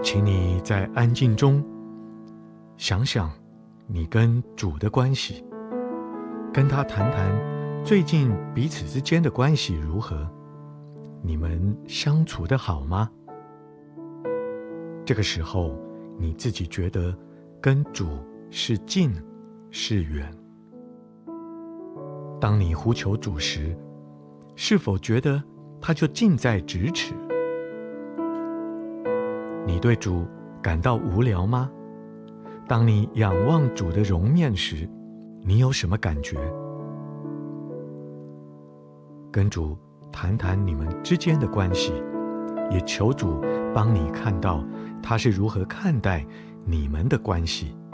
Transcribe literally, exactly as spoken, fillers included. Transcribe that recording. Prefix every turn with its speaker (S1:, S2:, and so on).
S1: 请你在安静中想想你跟主的关系，跟他谈谈最近彼此之间的关系如何，你们相处得好吗？这个时候你自己觉得跟主是近是远？当你呼求主时，是否觉得他就近在咫尺？你对主感到无聊吗？当你仰望主的容面时，你有什么感觉？跟主谈谈你们之间的关系，也求主帮你看到他是如何看待你们的关系。